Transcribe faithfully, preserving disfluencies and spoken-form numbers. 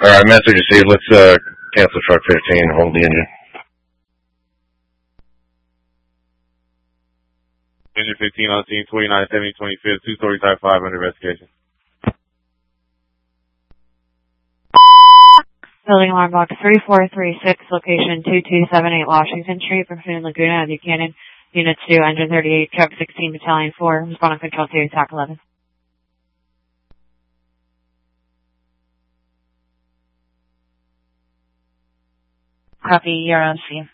Alright, message received. Let's uh, cancel truck fifteen, hold the engine. Engine fifteen on scene, twenty-nine seventy twenty-fifth, two-story type five under investigation. Building alarm box three four three six, location two two seven eight Washington Street, between Laguna and Buchanan. Units two, engine thirty-eight, truck sixteen, battalion four, respond on control two, attack eleven. Copy, you're on scene.